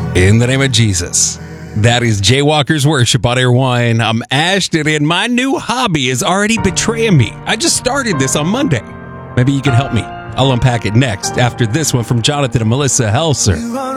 In the name of Jesus. That is Jaywalker's Worship on Air One. I'm Ashton, and my new hobby is already betraying me. I just started this on Monday. Maybe you can help me. I'll unpack it next after this one from Jonathan and Melissa Helser.